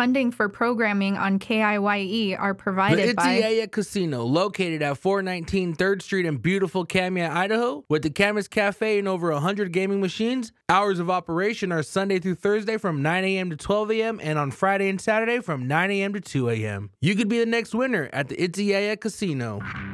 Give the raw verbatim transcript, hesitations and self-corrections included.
funding for programming on K I Y E are provided the by Itzyaya Casino, located at four nineteen third Street in beautiful Kamiah, Idaho, with the Camas Cafe and over one hundred gaming machines. Hours of operation are Sunday through Thursday from nine a.m. to twelve a.m. and on Friday and Saturday from nine a.m. to two a.m. You could be the next winner at the Itzyaya Casino.